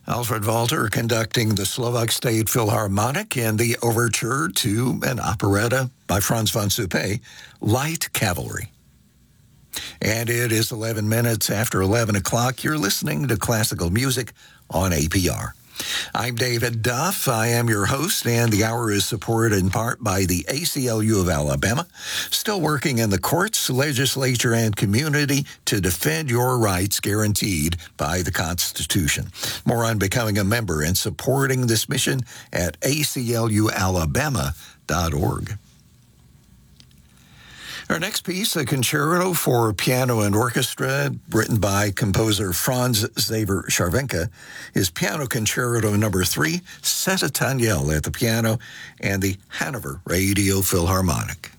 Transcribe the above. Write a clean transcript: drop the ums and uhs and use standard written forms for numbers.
Alfred Walter conducting the Slovak State Philharmonic in the overture to an operetta by Franz von Suppé, Light Cavalry. And it is 11 minutes after 11 o'clock. You're listening to classical music on APR. I'm David Duff. I am your host, and the hour is supported in part by the ACLU of Alabama, still working in the courts, legislature, and community to defend your rights guaranteed by the Constitution. More on becoming a member and supporting this mission at aclualabama.org. Our next piece, a concerto for piano and orchestra, written by composer Franz Xaver Scharwenka, is Piano Concerto No. 3, Setta Taniel at the piano, and the Hanover Radio Philharmonic.